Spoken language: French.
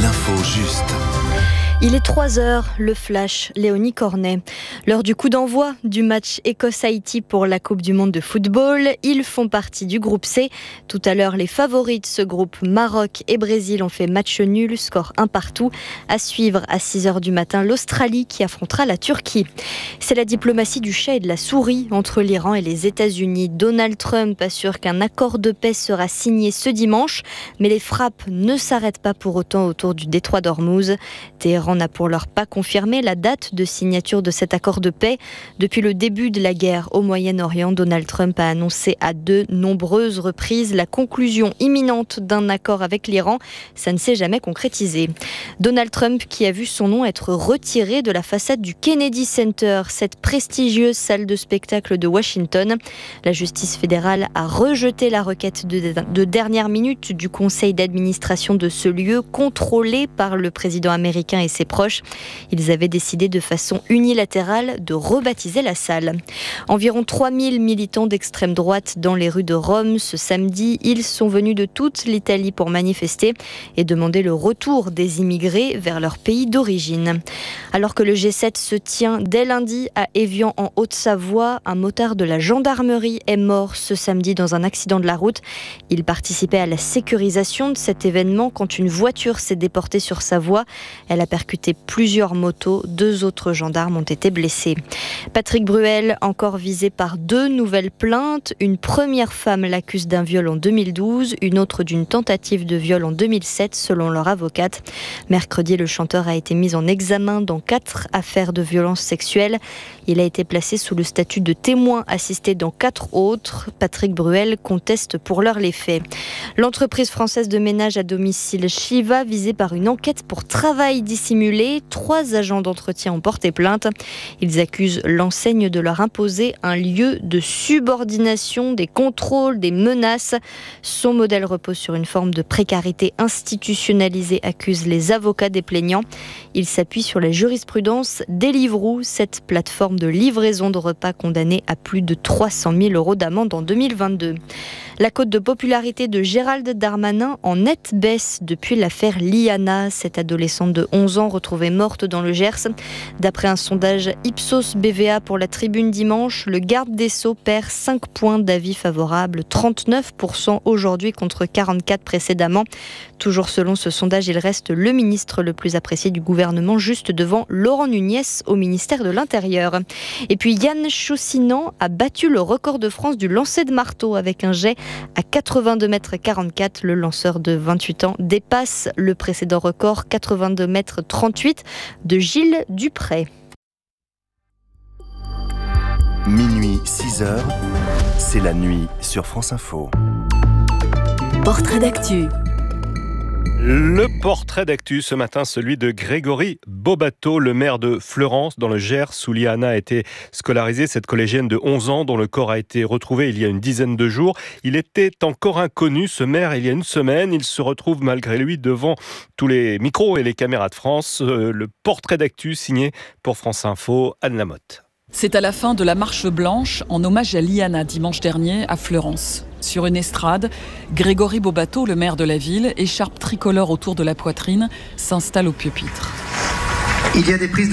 l'info juste. Il est 3h, le flash, Léonie Cornet. L'heure du coup d'envoi du match Écosse-Haïti pour la Coupe du Monde de football. Ils font partie du groupe C. Tout à l'heure, les favoris de ce groupe, Maroc et Brésil, ont fait match nul, score 1-1. À suivre à 6h du matin, l'Australie qui affrontera la Turquie. C'est la diplomatie du chat et de la souris entre l'Iran et les États-Unis. Donald Trump assure qu'un accord de paix sera signé ce dimanche, mais les frappes ne s'arrêtent pas pour autant autour du détroit d'Ormuz. Téhéran n'a pour l'heure pas confirmé la date de signature de cet accord de paix. Depuis le début de la guerre au Moyen-Orient, Donald Trump a annoncé à de nombreuses reprises la conclusion imminente d'un accord avec l'Iran. Ça ne s'est jamais concrétisé. Donald Trump qui a vu son nom être retiré de la façade du Kennedy Center, cette prestigieuse salle de spectacle de Washington. La justice fédérale a rejeté la requête de dernière minute du conseil d'administration de ce lieu contrôlé par le président américain et ses proches. Ils avaient décidé de façon unilatérale de rebaptiser la salle. Environ 3000 militants d'extrême droite dans les rues de Rome ce samedi. Ils sont venus de toute l'Italie pour manifester et demander le retour des immigrés vers leur pays d'origine. Alors que le G7 se tient dès lundi à Évian en Haute-Savoie, un motard de la gendarmerie est mort ce samedi dans un accident de la route. Il participait à la sécurisation de cet événement quand une voiture s'est déportée sur sa voie. Elle a percuté plusieurs motos. 2 autres gendarmes ont été blessés. Patrick Bruel, encore visé par 2 nouvelles plaintes. Une première femme l'accuse d'un viol en 2012, une autre d'une tentative de viol en 2007, selon leur avocate. Mercredi, le chanteur a été mis en examen dans 4 affaires de violences sexuelles. Il a été placé sous le statut de témoin assisté dans 4 autres. Patrick Bruel conteste pour l'heure les faits. L'entreprise française de ménage à domicile Shiva, visée par une enquête pour travail dissimulé, 3 agents d'entretien ont porté plainte. Ils accusent l'enseigne de leur imposer un lieu de subordination, des contrôles, des menaces. Son modèle repose sur une forme de précarité institutionnalisée, accusent les avocats des plaignants. Il s'appuie sur la jurisprudence Deliveroo, cette plateforme de livraison de repas condamnée à plus de 300 000 € d'amende en 2022. La cote de popularité de Gérald Darmanin en nette baisse depuis l'affaire Liana, cette adolescente de 11 ans retrouvée morte dans le Gers. D'après un sondage Ipsos BVA pour la Tribune dimanche, le garde des Sceaux perd 5 points d'avis favorables, 39% aujourd'hui contre 44% précédemment. Toujours selon ce sondage, il reste le ministre le plus apprécié du gouvernement, juste devant Laurent Nunez au ministère de l'Intérieur. Et puis Yann Chaussinan a battu le record de France du lancer de marteau avec un jet à 82,44 m. Le lanceur de 28 ans dépasse le précédent record 82,38 m de Gilles Dupré. Minuit 6h, c'est la nuit sur France Info. Portrait d'actu. Le portrait d'actu ce matin, celui de Grégory Bobato, le maire de Fleurance dans le Gers où Liana a été scolarisée, cette collégienne de 11 ans dont le corps a été retrouvé il y a une dizaine de jours. Il était encore inconnu, ce maire, il y a une semaine. Il se retrouve malgré lui devant tous les micros et les caméras de France. Le portrait d'actu signé pour France Info, Anne Lamotte. C'est à la fin de la marche blanche en hommage à Liana dimanche dernier à Fleurance. Sur une estrade, Grégory Bobato, le maire de la ville, écharpe tricolore autour de la poitrine, s'installe au pupitre. Il y a des prises